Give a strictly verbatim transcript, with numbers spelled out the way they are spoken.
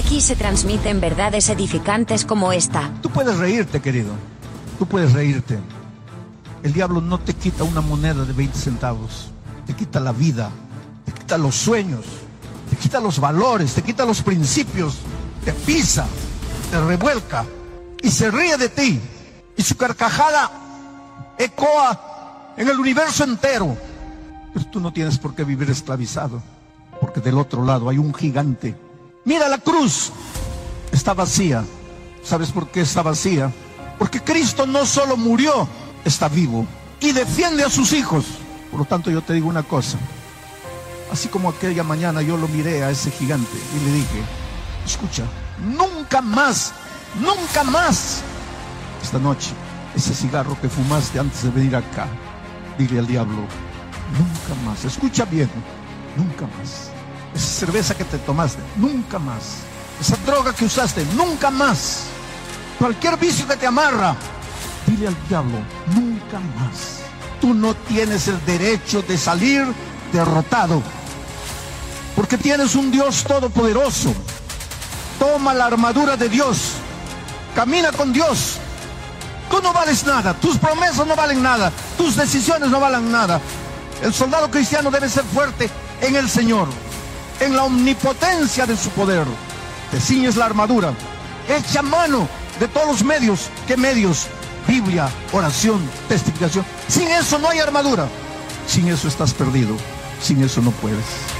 Aquí se transmiten verdades edificantes como esta. Tú puedes reírte, querido. Tú puedes reírte. El diablo no te quita una moneda de veinte centavos. Te quita la vida. Te quita los sueños. Te quita los valores. Te quita los principios. Te pisa. Te revuelca. Y se ríe de ti. Y su carcajada ecoa en el universo entero. Pero tú no tienes por qué vivir esclavizado. Porque del otro lado hay un gigante. Mira la cruz. Está vacía. ¿Sabes por qué está vacía? Porque Cristo no solo murió, está vivo y defiende a sus hijos. Por lo tanto, yo te digo una cosa. Así como aquella mañana yo lo miré a ese gigante y le dije: escucha, nunca más, nunca más. Esta noche, ese cigarro que fumaste antes de venir acá, dile al diablo: nunca más. Escucha bien, nunca más. Esa cerveza que te tomaste, nunca más. Esa droga que usaste, nunca más. Cualquier vicio que te amarra, dile al diablo: nunca más. Tú no tienes el derecho de salir derrotado, porque tienes un Dios todopoderoso. Toma la armadura de Dios, camina con Dios. Tú no vales nada, tus promesas no valen nada, tus decisiones no valen nada. El soldado cristiano debe ser fuerte en el Señor, en la omnipotencia de su poder. Te ciñes la armadura, echa mano de todos los medios. ¿Qué medios? Biblia, oración, testificación. Sin eso no hay armadura. Sin eso estás perdido. Sin eso no puedes.